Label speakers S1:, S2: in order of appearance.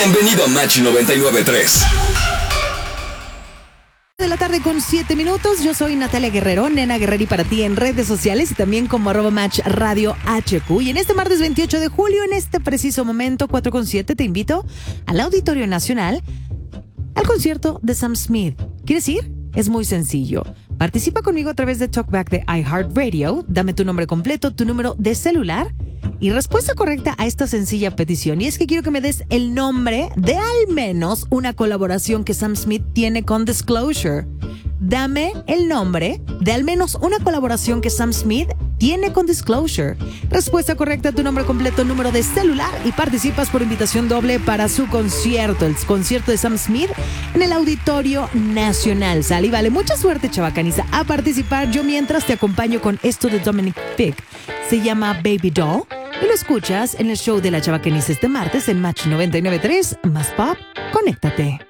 S1: Bienvenido a Match 99.3.
S2: De la tarde con 7 minutos, yo soy Natalia Guerrero, Nena Guerreri para ti en redes sociales y también como @Match Radio HQ. Y en este martes 28 de julio, en este preciso momento, 4:07, te invito al Auditorio Nacional al concierto de Sam Smith. ¿Quieres ir? Es muy sencillo. Participa conmigo a través de Talkback de iHeartRadio. Dame tu nombre completo, tu número de celular y respuesta correcta a esta sencilla petición. Y es que quiero que me des el nombre de al menos una colaboración que Sam Smith tiene con Disclosure. Dame el nombre de al menos una colaboración que Sam Smith tiene con Disclosure. Respuesta correcta, tu nombre completo, número de celular y participas por invitación doble para su concierto, el concierto de Sam Smith en el Auditorio Nacional. Sale y vale, mucha suerte, chavacaniza, a participar. Yo mientras te acompaño con esto de Dominic Fike. Se llama Baby Doll y lo escuchas en el show de la chavacaniza este martes en Match 99.3. Más pop, conéctate.